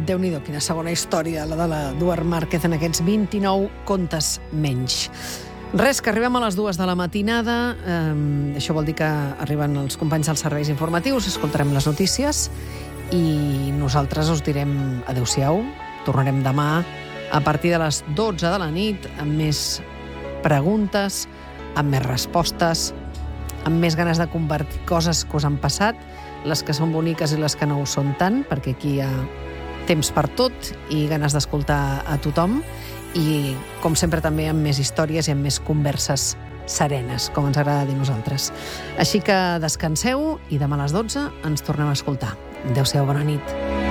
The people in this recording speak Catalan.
Déu-n'hi-do, quina segona història, la de l'Eduard Márquez en aquests 29 contes menys. Res, que arribem a les 2 de la matinada. Això vol dir que arriben els companys dels serveis informatius, escoltarem les notícies i nosaltres us direm adeu-siau. Tornarem demà a partir de les 12 de la nit amb més preguntes, amb més respostes, amb més ganes de compartir coses que us han passat, les que són boniques i les que no ho són tant, perquè aquí hi ha temps per tot i ganes d'escoltar a tothom i, com sempre, també amb més històries i amb més converses serenes, com ens agrada dir nosaltres. Així que descanseu i demà a les 12 ens tornem a escoltar. Adéu-siau, bona nit.